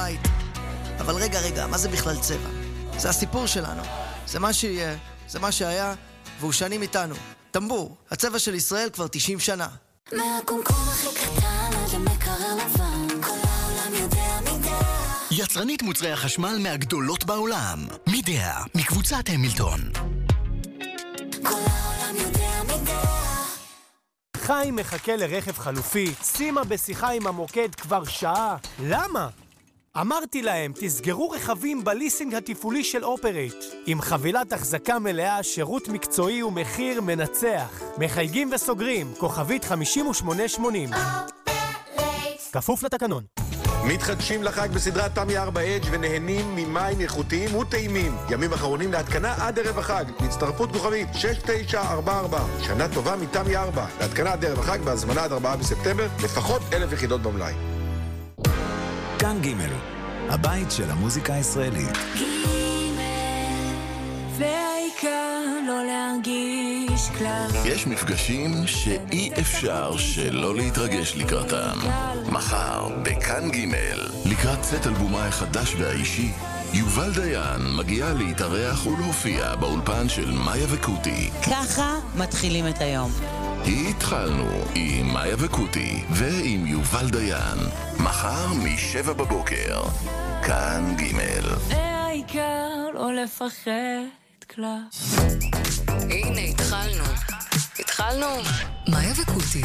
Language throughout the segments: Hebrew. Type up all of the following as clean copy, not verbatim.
בבית. אבל רגע, מה זה בכלל צבע? זה הסיפור שלנו. זה מה שיהיה, זה מה שהיה, והוא שנים איתנו. טמבור, הצבע של ישראל כבר 90 שנה. מהקומקום הכי קטן עד המקרר לבן, כל העולם יודע מידע. יצרנית מוצרי החשמל מהגדולות בעולם. מידע, מקבוצת המילטון. כל העולם יודע מידע. חיים מחכה לרכב חלופי, שימה בשיחה עם המוקד כבר שעה. למה? אמרתי להם, תסגרו רכבים בליסינג התפעולי של אופרייט. עם חבילת החזקה מלאה, שירות מקצועי ומחיר מנצח. מחייגים וסוגרים, כוכבית 5880. כפוף לתקנון. מתחדשים לחג בסדרת תמי 4 אדג' ונהנים ממים איכותיים וטעימים. ימים אחרונים להתקנה עד ערב החג. הצטרפות כוכבית 6944. שנה טובה מתמי 4. להתקנה עד ערב החג בהזמנה עד 4 בספטמבר, לפחות 1,000 יחידות במלאי. כאן ג' הבית של המוזיקה הישראלית. והעיקר לא להרגיש כלל. יש מפגשים שאי אפשר שלא להתרגש לקראתם. מחר בכאן ג' לקראת סט אלבומה החדש והאישי, יובל דיין מגיע להתארח ולהופיע באולפן של מאיה וקוטי. ככה מתחילים את היום. התחלנו עם מאיה וקוטי ועם יובל דיין. מחר מ-7 בבוקר. כאן ג' והעיקר לא לפחד כלל. הנה, התחלנו. מאיה וקוטי.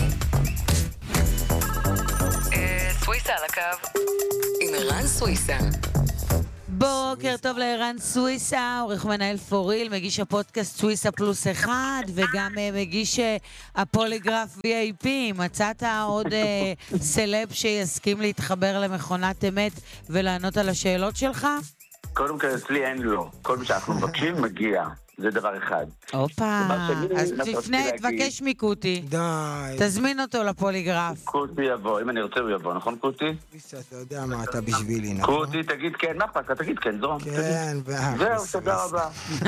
סוויסה על הקו. עם ערן סוויסה. בוקר טוב לערן סוויסה, עורך מנהל פוריל, מגיש הפודקאסט סוויסה פלוס 1, וגם מגיש הפוליגרף VIP. מצאת עוד סלב שיסכים להתחבר למכונת אמת ולענות על השאלות שלך? קודם כל, אצלי אין לו. כל מה שאנחנו מבקשים מגיע. זה דבר אחד. אופה, אז תפנה, תבקש מקוטי. די. תזמין אותו לפוליגרף. קוטי יבוא, אם אני רוצה הוא יבוא, נכון קוטי? אתה יודע מה אתה בשבילי, נכון? קוטי, תגיד כן, מה אכפת? תגיד כן, זרום. כן, זהו, תודה רבה.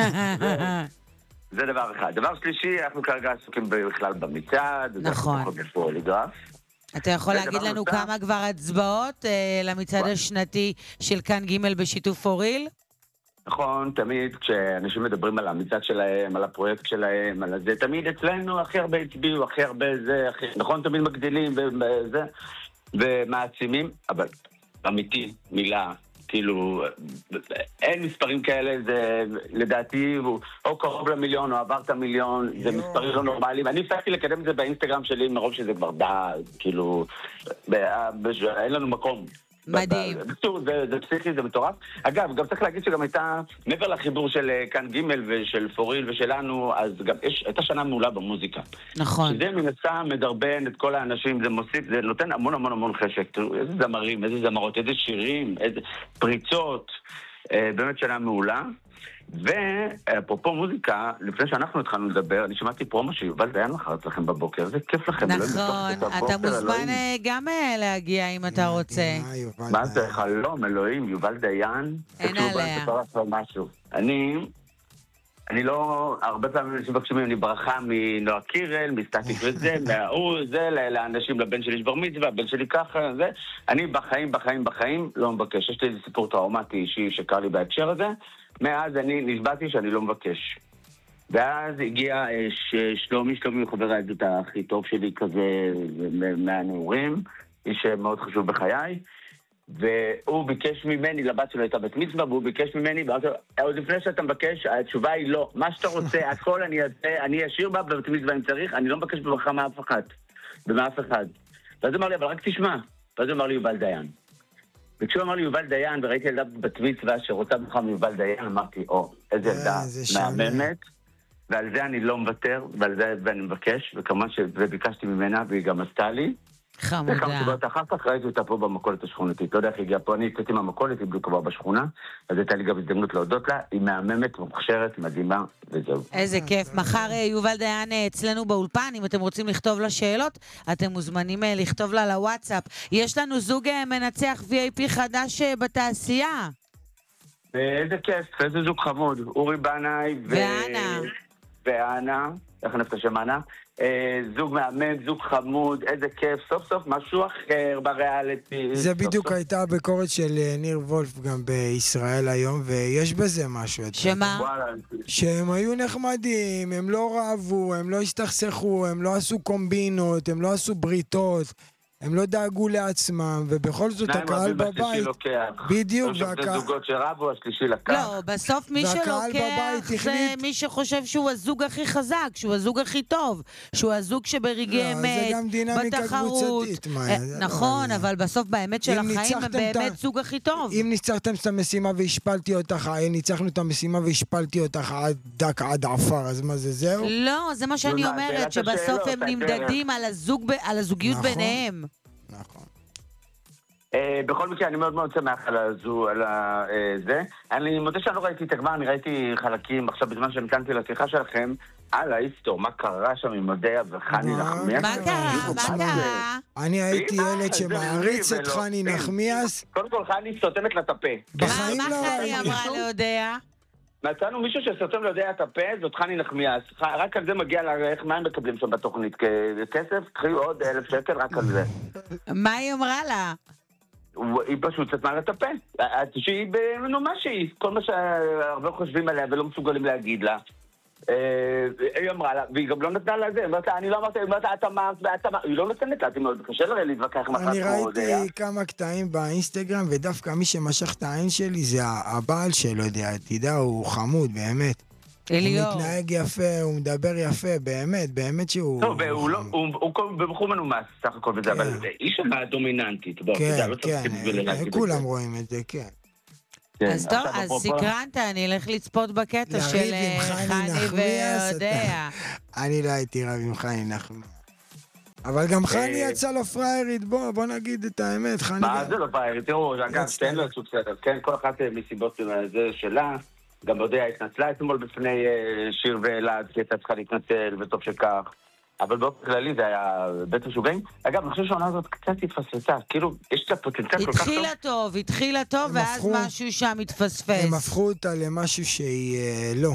זה דבר אחד. דבר שלישי, אנחנו כרגע עסוקים בכלל במצעד. נכון. בפוליגרף. אתה יכול להגיד לנו כמה כבר הצבעות למצעד השנתי של כאן ג' בשיתוף פוריל? נכון, תמיד כשאנשים מדברים על המצעד שלהם, על הפרויקט שלהם, על זה, תמיד אצלנו הכי הרבה הצביעו, הכי הרבה זה, נכון, תמיד מגדילים וזה, ומעצימים, אבל אמיתי, מילה, כאילו, אין מספרים כאלה, זה לדעתי, או קרוב למיליון, או עבר את המיליון, זה מספרים לא נורמליים. אני הפסקתי לקדם את זה באינסטגרם שלי, מרוב שזה כבר כאילו, אין לנו מקום. מדהים. בקיצור, זה פסיכי, זה מטורף. אגב, גם צריך להגיד שגם הייתה, מעבר לחיבור של כאן ג' ושל פוריל ושלנו, אז גם הייתה שנה מעולה במוזיקה. נכון. שזה מנסה, מדרבן את כל האנשים, זה מוסיף, זה נותן המון המון המון חשק. תראו, איזה זמרים, איזה זמרות, איזה שירים, איזה פריצות. באמת שנה מעולה. ואפרופו מוזיקה, לפני שאנחנו התחלנו לדבר, אני שמעתי פרומו שיובל דיין מחר אצלכם בבוקר, זה כיף לכם. נכון, אתה מוזמן גם להגיע אם אתה רוצה. מה זה חלום, אלוהים, יובל דיין? אין עליה. אני לא, הרבה פעמים שבקשו ממני ברכה מנועה קירל, מסטטיק וזה, זה לאנשים, לבן שלי שבר מצווה, הבן שלי ככה, זה. אני בחיים לא מבקש. יש לי איזה סיפור טראומטי אישי שקר לי בהקשר הזה. מאז אני נשבעתי שאני לא מבקש. ואז הגיע שלומי הוא חבר העדות הכי טוב שלי כזה מהנעורים, איש מאוד חשוב בחיי, והוא ביקש ממני, לבת שלו הייתה בת מצווה, והוא ביקש ממני, עוד לפני שאתה מבקש, התשובה היא לא, מה שאתה רוצה, הכל אני אשאיר בה בבת מצווה אם צריך, אני לא מבקש בברכה מאף אחד, ומאף אחד. ואז הוא אמר לי, אבל רק תשמע. ואז הוא אמר לי יובל דיין. וכשהוא אמר לי יובל דיין, וראיתי ילדה בת מצווה שרוצה בך מיובל דיין, אמרתי, איזה ילדה מהממת, ועל זה אני לא מוותר, ועל זה אני מבקש, וכמובן שביקשתי ממנה, והיא גם עשתה לי. חמודה. וכמה שבועות אחר כך ראיתי אותה פה במכולת השכונתית. לא יודע איך הגיעה פה, אני התקעתי מהמכולת, היא בדיוק כבר בשכונה, אז הייתה לי גם הזדמנות להודות לה, היא מהממת, מוכשרת, מדהימה, וזהו. איזה כיף. מחר יובל דיין אצלנו באולפן, אם אתם רוצים לכתוב לה שאלות, אתם מוזמנים לכתוב לה לוואטסאפ. יש לנו זוג מנצח VIP חדש בתעשייה. איזה כיף, איזה זוג חמוד. אורי בנאי ואנה. ואנה. איך נפגש שמנה? זוג מהמם, זוג חמוד, איזה כיף, סוף סוף משהו אחר בריאליטי. זה בדיוק הייתה הביקורת של ניר וולף גם בישראל היום, ויש בזה משהו. שמה? שהם היו נחמדים, הם לא רבו, הם לא הסתכסכו, הם לא עשו קומבינות, הם לא עשו בריתות. הם לא דאגו לעצמם, ובכל זאת הקהל בבית... בדיוק, והקהל... זוגות שרבו, השלישי לקח. לא, בסוף מי שלוקח זה מי שחושב שהוא הזוג הכי חזק, שהוא הזוג הכי טוב, שהוא הזוג שברגעי אמת, זה גם דינמיקה קבוצתית. נכון, אבל בסוף באמת של החיים הם באמת זוג הכי טוב. אם ניצחתם את המשימה והשפלתי אותך, ניצחנו את המשימה והשפלתי אותך עד עפר, אז מה זה, זהו? לא, זה מה שאני אומרת, שבסוף הם נמדדים על הזוגיות ביניהם. נכון. בכל מקרה, אני מאוד מאוד שמח על זה. אני מודה שאני לא ראיתי את הגמר, אני ראיתי חלקים עכשיו בזמן שנתנתי לשיחה שלכם על ההיסטור, מה קרה שם עם מודיה וחני נחמיאס. מה קרה? אני הייתי ילד שמעריץ את חני נחמיאס. קודם כל, חני סותמת לה את הפה. מה חני אמרה להודיה? מצאנו מישהו שסותם להודיה את הפה, זאת חני נחמיאס. רק על זה מגיע לה, מה הם מקבלים שם בתוכנית? כסף? קחי עוד 1,000 שקל רק על זה. מה היא אמרה לה? היא פשוט סתמה לה את הפה. שהיא בנומה שהיא. כל מה שהרבה חושבים עליה ולא מסוגלים להגיד לה. היא אמרה לה, והיא גם לא נתנה לה זה. אני לא אמרתי, את אמרת, היא לא נתנת לה, מאוד קשה לה להתווכח עם אחת. אני ראיתי כמה קטעים באינסטגרם, ודווקא מי שמשך את העין שלי זה הבעל שלו, תדע, הוא חמוד, באמת. אליאור. הוא מתנהג יפה, הוא מדבר יפה, באמת שהוא... טוב, הוא בחור מנומס, סך הכל וזה, אבל איש הדומיננטית. כן, כולם רואים את זה, כן. אז טוב, אז סקרנת, אני אלך לצפות בקטע של חני ויודע. אני לא הייתי רב עם חני נחמיאס. אבל גם חני יצא לו פריירית, בוא נגיד את האמת. מה זה לא פריירית? תראו, אגב, תן לו סוג סדר, כן? כל אחת מסיבות זה שלה, גם יודע התנצלה אתמול בפני שיר ואלעד, כי הייתה צריכה להתנצל, וטוב שכך. אבל באופן כללי זה היה בית משוגעים. אגב, אני חושב שהעונה הזאת קצת התפספסה. כאילו, יש לה פוטנציאל כל כך טוב. התחילה טוב, ואז משהו שם התפספס. הם הפכו אותה למשהו שהיא לא.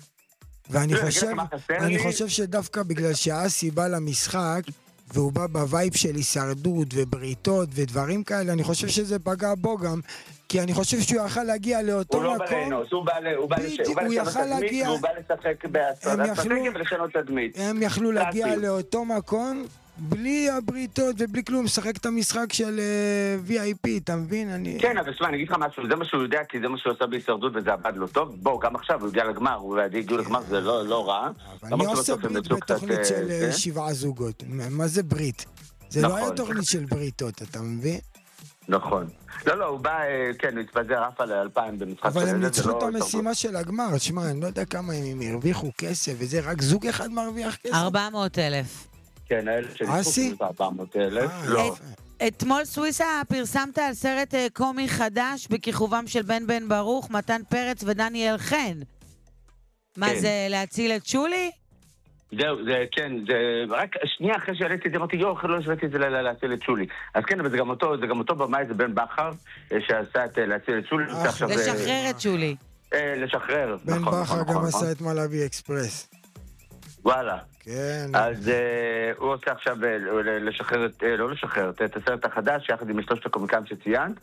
ואני חושב שדווקא בגלל שהאסי בא למשחק, והוא בא בווייב של הישרדות ובריתות ודברים כאלה, אני חושב שזה פגע בו גם, כי אני חושב שהוא יכל להגיע לאותו מקום. הוא לא בא לאנוס, הוא בא לשנות תדמית, והוא בא לשחק באסטרטגיה ולשנות תדמית. הם יכלו להגיע לאותו מקום, בלי הבריתות ובלי כלום, משחק את המשחק של VIP, אתה מבין? כן, אבל שמע, אני אגיד לך משהו, זה מה שהוא יודע, כי זה מה שהוא עושה בהישרדות וזה עבד לא טוב. בוא, גם עכשיו, הוא הגיע לגמר, הוא הגיע לגמר, זה לא רע. אני עושה ברית בתוכנית של 7 זוגות. מה זה ברית? זה לא היה תוכנית של בריתות, אתה מבין? נכון. לא, הוא בא, כן, הוא התפזר אף על 2,000 במשחק של זה. אבל הם ניצחו את המשימה של הגמר, תשמע, אני לא יודע כמה הם הרוויחו כסף, וזה רק זוג אחד מרוויח כסף. 400,000. כן, האלה שניצחו 400,000. לא. אתמול סוויסה פרסמת על סרט קומי חדש בכיכובם של בן ברוך, מתן פרץ ודניאל חן. מה זה, להציל את שולי? זהו, זה כן, זה רק שנייה אחרי שהעליתי את זה, אמרתי, לא השוויתי את זה להציל את שולי. אז כן, אבל זה גם אותו במאי, זה בן בכר, שעשה את להציל את שולי. לשחרר את שולי. לשחרר, בן בכר גם עשה את מלאבי אקספרס. וואלה. כן. אז הוא עושה עכשיו לשחרר את הסרט החדש, יחד עם 3 הקומיקאים שציינת.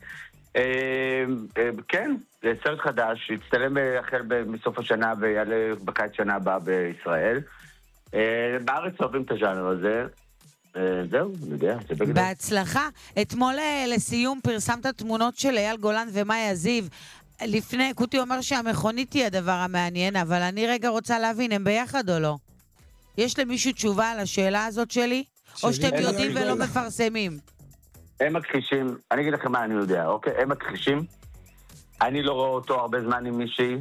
כן, זה סרט חדש, יצטלם החל מסוף השנה ויעלה בקיץ שנה הבאה בישראל. בארץ אוהבים את הז'אנר הזה. זהו, אני יודע, זה בגדול. בהצלחה. אתמול לסיום פרסמת תמונות של אייל גולן ומאיה זיו. לפני, קוטי אומר שהמכונית היא הדבר המעניין, אבל אני רגע רוצה להבין, הם ביחד או לא? יש למישהו תשובה על השאלה הזאת שלי? או שאתם יודעים ולא מפרסמים? הם מכחישים, אני אגיד לכם מה אני יודע, אוקיי? הם מכחישים. אני לא רואה אותו הרבה זמן עם מישהי.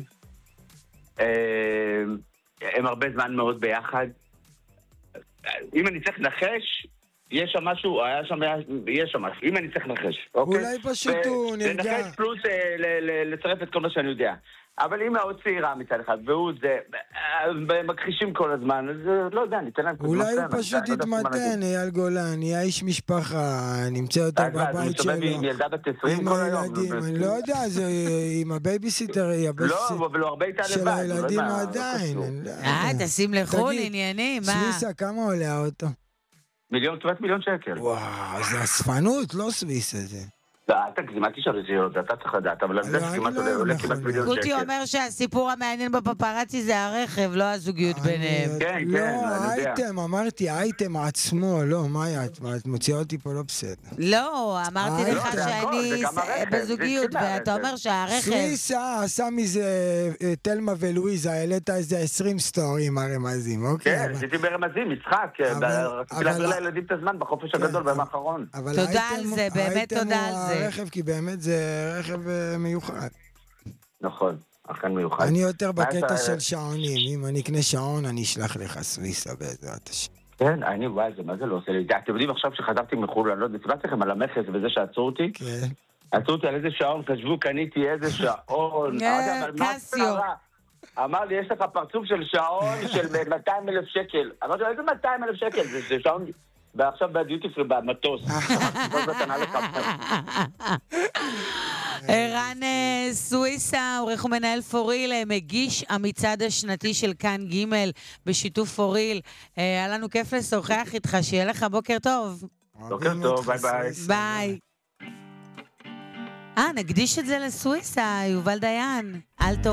הם הרבה זמן מאוד ביחד. אם אני צריך לנחש, יש שם משהו, יש שם משהו. אם אני צריך לנחש, אוקיי? אולי פשוט הוא נרגע. לנחש פלוס לצרף את כל מה שאני יודע. אבל אם מאוד צעירה מצד אחד, והוא זה, מכחישים כל הזמן, אז לא יודע, ניתן להם... אולי הוא פשוט יתמתן, אייל גולן, נהיה איש משפחה, נמצא יותר בבית שלו. הוא מסתובב עם ילדה בת 20 כל היום. אני לא יודע, זה עם הבייביסיטר, לא, אבל הוא הרבה איתה לבד. של הילדים עדיין. תשים לחול עניינים, מה? סוויסה, כמה עולה האוטו? כמעט מיליון שקל. וואו, זה אספנות, לא סוויסה זה. אתה תגזימתי שם לזה, אתה צריך לדעת, אבל זה כמעט עולה כמעט מיליון שקל. קוטי אומר שהסיפור המעניין בפפרצי זה הרכב, לא הזוגיות ביניהם. כן, לא, אני יודע. אמרתי, האייטם עצמו, לא, מה את מוציאה אותי פה לא בסדר. לא, אמרתי לך שאני בזוגיות, ואתה אומר שהרכב... סוויסה עשה מזה תלמה ולואיזה, העלית איזה 20 סטורים הרמזים, אוקיי? כן, עשיתי ברמזים, משחק, רציתי להעביר לילדים את הזמן בחופש הגדול ביום האחרון. תודה על זה, באמת תודה על זה. רכב, כי באמת זה רכב מיוחד. נכון, אכן מיוחד. אני יותר בקטע של שעונים. אם אני אקנה שעון, אני אשלח לך סוויסה בעזרת השם. כן, וואי, מה זה לא עושה לי? אתם יודעים עכשיו שחזרתי מחו"ל, אני לא יודע, סיפרתי לכם על המכס וזה שעצרו אותי? כן. עצרו אותי על איזה שעון, חשבו, קניתי איזה שעון. קסיו. אמר לי, יש לך פרצוף של שעון של 200,000 שקל. אמרתי לו, איזה 200,000 שקל? זה שעון... ועכשיו בדיוטי פרי במטוס. ערן סוויסה, עורך ומנהל פוריל, מגיש המצעד השנתי של כאן ג' בשיתוף פוריל. היה לנו כיף לשוחח איתך, שיהיה לך בוקר טוב. בוקר טוב, ביי ביי. ביי. נקדיש את זה לסוויסה, יובל דיין. אל תור.